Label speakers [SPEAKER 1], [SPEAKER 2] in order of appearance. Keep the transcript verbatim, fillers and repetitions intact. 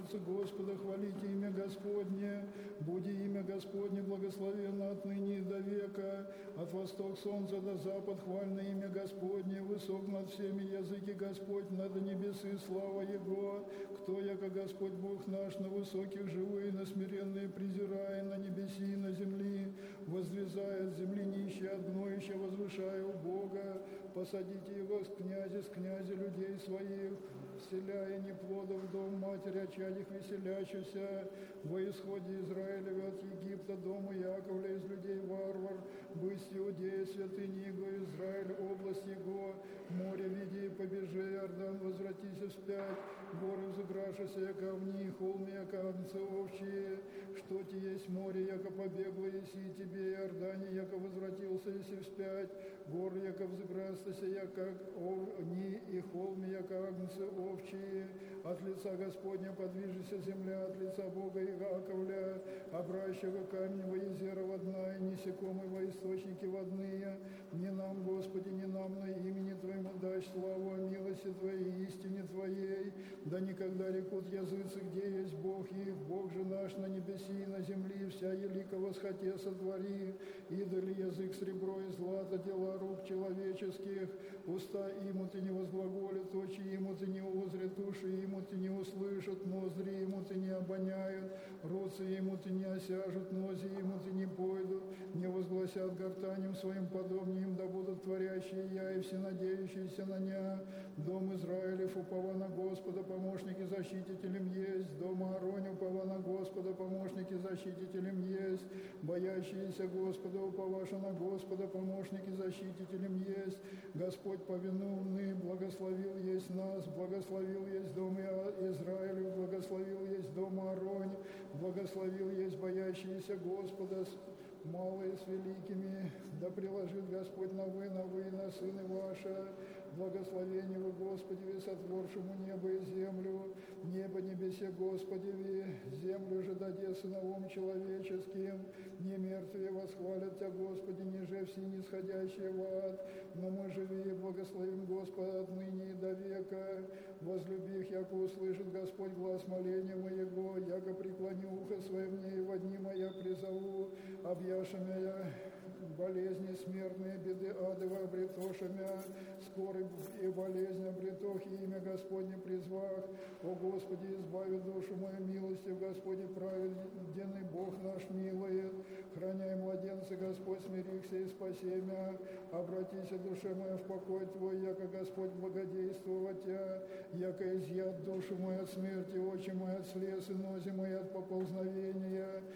[SPEAKER 1] сердце Господа, хвалите имя Господне, буди имя Господне благословенно отныне и до века, от восток солнца до запад хвально имя Господне, высок над всеми языки Господь, над небесы слава Его, кто, яко Господь Бог наш, на высоких живые, на смиренные презирая, на небеси и на земли, возлезая от земли нищие, от гноища возвышая у Бога, посадите его с князи, с князя людей своих, вселяя неплодов в дом матери, о чадях веселящихся, во исходе Израилева от Египта, дома Яковля, из людей варвар, бысть Иудея, святыни Его, Израиль, область Его, море види, побежи, Иордан, возвратись вспять, горы взыграшися, яко овни, холми, яко овцы овчие, что ти есть море, яко побегло, еси тебе, Иордане, яко возвратился, еси вспять, горы, яко взыграстася, яко овни и холми, яко агнцы овчие, от лица Господня подвижися земля, от лица Бога Иаковля, обращего камень во езеро водная, несекомый во источники водные, не нам, Господи, не нам, но имени Твоему дашь славу о милости Твоей, истине Твоей, да никогда рекут языцы, где есть Бог их, Бог же наш на небеси и на земли, вся елика восхоте сотвори, идоли язык сребро и злато, дела рук человеческих, уста иму Ты не возглаголят, очи иму Ты не узрят, уши иму Ты не услышат, ноздри ему Ты не обоняют, руцы ему Ты не осяжут, нози ему Ты не пойдут, не возгласят гортанем своим подобнием, да будут творящие я и все надеющиеся на ня. Дом Израилев упова на Господа, помощники защитителем есть, дом Аароне упова на Господа, помощники защитителем есть, боящиеся Господа уповаша на Господа, помощники защитителем есть, Господь повинувный, благословил есть нас, благословил есть дом Израилев, благословил есть дом Аароне, благословил есть боящиеся Господа, малые с великими, да приложит Господь на вы, на вы, на сыны ваши, благословение вы, Господи, сотворшему небо и землю, небо небесе, Господи, землю же даде сыновом человеческим, не мертвые восхвалят Тебя, Господи, ниже все нисходящие в ад, но мы живи и благословим Господа отныне и до века, возлюбих, яко услышит Господь глаз моления моего, яко преклони ухо свое мне, и во дни моя призову, объяша меня болезни смертные, беды адовы обретоша мя, скорый и болезнь обретох, и имя Господне призвах. О Господи, избави душу мою милостью, Господи, праведный Бог наш милует. Храняй младенца, Господь, смирихся и спаси мя. Обратися, душе моя, в покой Твой, яко Господь благодействовать Тя, яко изъят душу мою от смерти, очи мои от слез, и нози мои от поползновения.